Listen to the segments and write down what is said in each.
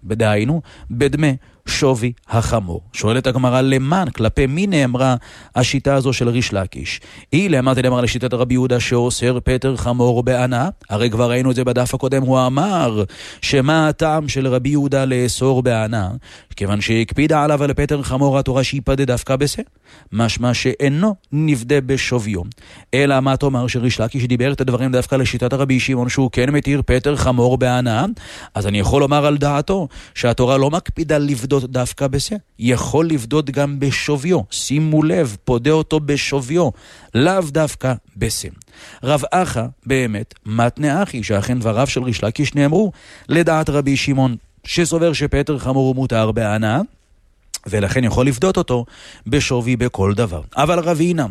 בדהיינו, בדמי שווי החמור. שואלת הגמרא, למען, כלפי מי נאמרה השיטה הזו של ריש לקיש? היא למעט נאמרה לשיטת רבי יהודה שאוסר פטר חמור בהנאה. הרי כבר ראינו את זה בדף הקודם, הוא אמר שמה הטעם של רבי יהודה לאסור בהנאה? כיוון שהקפידה עליו על פטר חמור התורה שיפדה דווקא בזה, משמע שאינו נפדה בשוויו. אלא מה תאמר שריש לקיש דיבר את הדברים דווקא לשיטת רבי שמעון שהוא כן מתיר פטר חמור בהנאה? אז אני יכול לומר על דעתו שהתורה לא מקפידה לבדות דווקא בזה, יכול לבדות גם בשוויו. שימו לב, פודה אותו בשוויו, לאו דווקא בזה. רב אחא באמת מתנה אחי, שאכן דבריו של ריש לקיש נאמרו לדעת רבי שמעון שסובר שפטר חמור הוא מותר בהנאה, ולכן יכול לפדות אותו בשווי בכל דבר. אבל רבינה,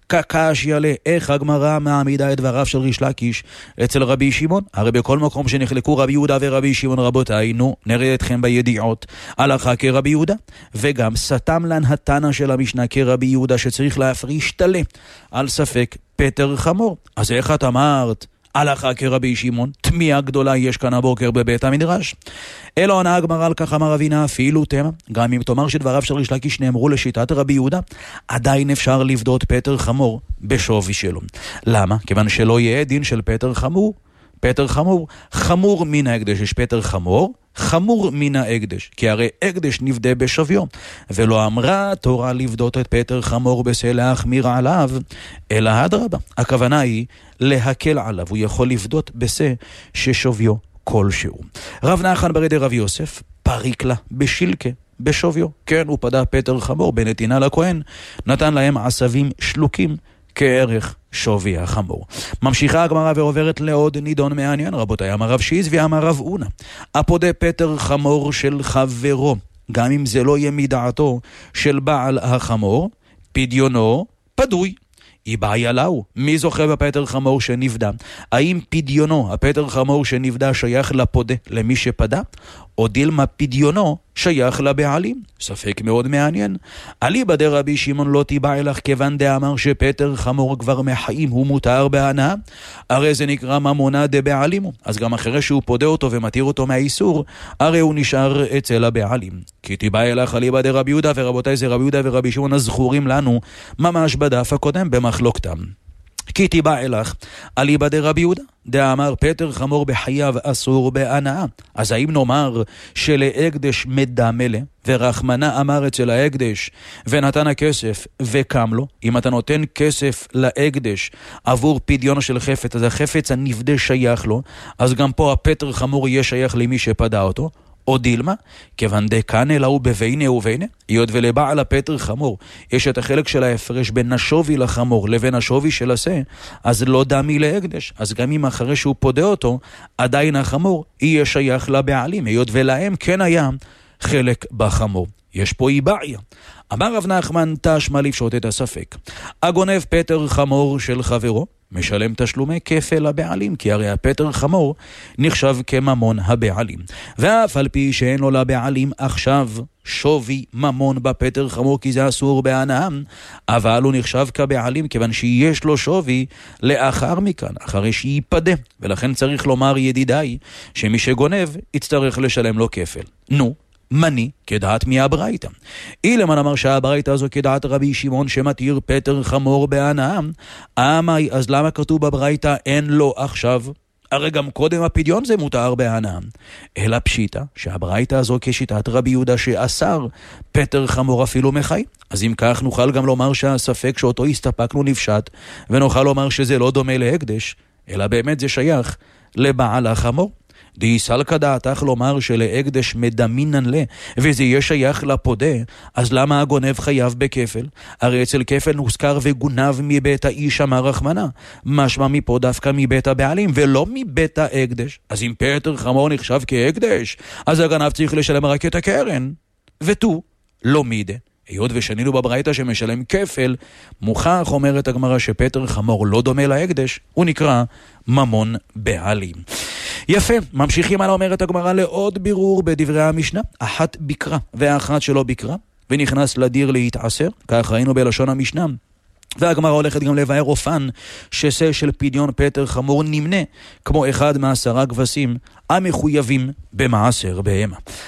קקש יעלה, איך הגמרא מעמידה את דבריו של ריש לקיש אצל רבי שמעון? הרי בכל מקום שנחלקו רבי יהודה ורבי שמעון, רבותיי, נו, נראה אתכם בידיעות הלכה כרבי יהודה, וגם סתם לן התנא של המשנה כרבי יהודה שצריך להפריש תלה על ספק פטר חמור. אז איך את אמרת הלכה כרבי שמעון? תמיהה גדולה יש כאן הבוקר בבית המדרש. אלא עונה הגמרא על כך אמר רבינה, אפילו תמה, גם אם תאמר שדבריו של ריש לקיש נאמרו לשיטת רבי יהודה, עדיין אפשר לבדות פטר חמור בשווי שלו. למה? כיוון שלא יהיה דין של פטר חמור. פטר חמור, חמור מן ההקדש, יש פטר חמור, חמור מן ההקדש, כי הרי הקדש נפדה בשוויו, ולא אמרה תורה לבדות את פטר חמור בזה להחמיר עליו, אלא אדרבה, הכוונה היא להקל עליו, הוא יכול לבדות בזה ששוויו כלשהו. רב נחמן ברי דרב יוסף פריק לה בשילקה בשוויו, כן, הוא פדה פטר חמור בנתינה לכהן, נתן להם עשבים שלוקים כערך שווי החמור. ממשיכה הגמרא ועוברת לעוד נידון מעניין, רבותיי. אמר רב שיז ואמר רב אונה, הפודה פטר חמור של חברו, גם אם זה לא יהיה מדעתו של בעל החמור, פדיונו פדוי. היא בעיה לאו, מי זוכה בפטר חמור שנפדה? האם פדיונו, הפטר חמור שנפדה, שייך לפודה, למי שפדה? או דילמה פדיונו שייך לבעלים? ספק מאוד מעניין. אליבא דרבי שמעון לא תיבע אלך, כיוון דאמר שפטר חמור כבר מחיים הוא מותר בהנאה, הרי זה נקרא ממונה דבעלימו, אז גם אחרי שהוא פודה אותו ומתיר אותו מהאיסור, הרי הוא נשאר אצל הבעלים. כי תיבע אלך אליבא דרבי יהודה, ורבותיי, זה רבי יהודה ורבי שמעון הזכורים לנו ממש בדף הקודם במחלוקתם. כי תיבע אלך אליבא דרבי יהודה, דאמר פטר חמור בחייו אסור בהנאה. אז האם נאמר שלהקדש מדמלה, ורחמנה אמר אצל ההקדש ונתן הכסף וקם לו? אם אתה נותן כסף להקדש עבור פדיון של חפץ, אז החפץ הנפדה שייך לו, אז גם פה הפטר חמור יהיה שייך למי שפדה אותו. או דילמה, כיוון דקן אלא הוא בבינה ובינה, היות ולבעל הפטר חמור יש את החלק של ההפרש בין השווי לחמור לבין השווי של עשה, אז לא דמי להקדש, אז גם אם אחרי שהוא פודה אותו, עדיין החמור יהיה שייך לבעלים, היות ולהם כן היה חלק בחמור. יש פה אי בעיה. אמר רב נחמן תשמע לפשוט את הספק, הגונב פטר חמור של חברו משלם תשלומי כפל לבעלים, כי הרי הפטר חמור נחשב כממון הבעלים, ואף על פי שאין לו לבעלים עכשיו שווי ממון בפטר חמור, כי זה אסור בהנאה, אבל הוא נחשב כבעלים כיוון שיש לו שווי לאחר מכאן, אחרי שיפדה, ולכן צריך לומר ידידיי שמי שגונב יצטרך לשלם לו כפל. נו, מני כדעת מי הברייתא? אילמן אמר שהברייתא הזו כדעת רבי שמעון שמתיר פטר חמור בהנאה, אמי, אז למה כתוב בברייתא אין לו עכשיו? הרי גם קודם הפדיון זה מותר בהנאה. אלא פשיטה שהברייתא הזו כשיטת רבי יהודה שאסר פטר חמור אפילו מחי. אז אם כך נוכל גם לומר שהספק שאותו הסתפקנו נפשט, ונוכל לומר שזה לא דומה להקדש, אלא באמת זה שייך לבעל החמור. די סלקא דעתך לומר שלהקדש מדמינן לה, וזה יהיה שייך לפודה, אז למה הגונב חייב בכפל? הרי אצל כפל נוזכר וגונב מבית האיש אמר רחמנה, משמע מפה דווקא מבית הבעלים ולא מבית ההקדש. אז אם פטר חמור נחשב כהקדש, אז הגנב צריך לשלם רק את הקרן, ותו לא מידה. היות ושנינו בברייתא שמשלם כפל, מוכח אומרת הגמרא שפטר חמור לא דומה להקדש, הוא נקרא ממון בעלים. יפה, ממשיכים הלאה אומרת הגמרא לעוד בירור בדברי המשנה, אחת בקרה ואחת שלא בקרה, ונכנס לדיר להתעשר, כך ראינו בלשון המשנה. והגמרא הולכת גם לבאר אופן ששה של פדיון פטר חמור נמנה כמו אחד מ10 כבשים המחויבים במעשר בהמה.